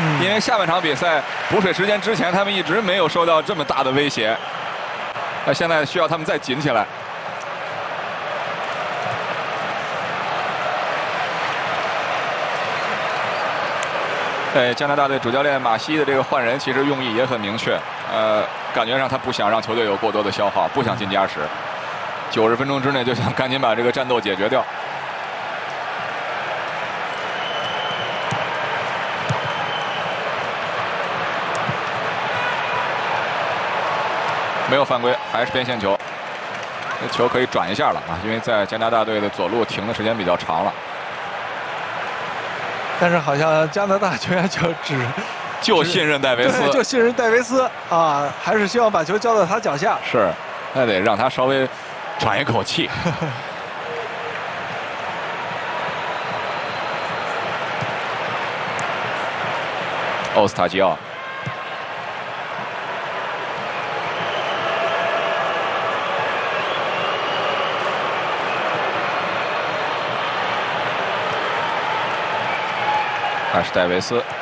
因为下半场比赛补水时间之前，他们一直没有受到这么大的威胁。那现在需要他们再紧起来。加拿大队主教练马西的这个换人，其实用意也很明确。感觉上他不想让球队有过多的消耗，不想进加时。90分钟之内就想赶紧把这个战斗解决掉。没有犯规，还是边线球。这球可以转一下了啊，因为在加拿大队的左路停的时间比较长了。 但是好像加拿大球员就信任戴维斯， 就信任戴维斯啊，还是希望把球交到他脚下。 是，那得让他稍微喘一口气。欧斯塔吉奥。还是戴维斯。